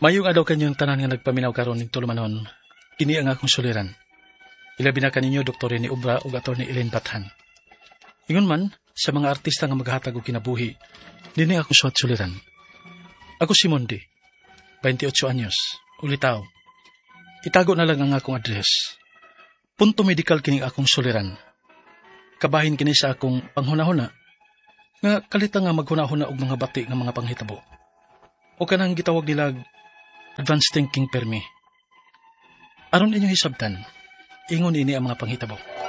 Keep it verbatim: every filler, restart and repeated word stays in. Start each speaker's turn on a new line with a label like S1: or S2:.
S1: Mayong adlaw kanyang tanan nga nagpaminaw karon ning tulumanon. Ini ang akong suliran. Ilabi na kaninyo Doktor ni Ubra ug Attorney Elaine Bathan. Ingon man sa mga artista nga maghatag og kinabuhi, dinhi akong suwat suliran. Ako si Mondi, twenty-eight anyos, ulitaw. Itago na lang ang akong address. Punto medical kining akong suliran. Kabahin kini sa akong panghunahuna nga kalita nga maghunahuna og mga bati nga mga panghitabo. O kanang gitawag nila advanced thinking permi. Aron inyo hisabtan, ingon ini ang mga panghitabo.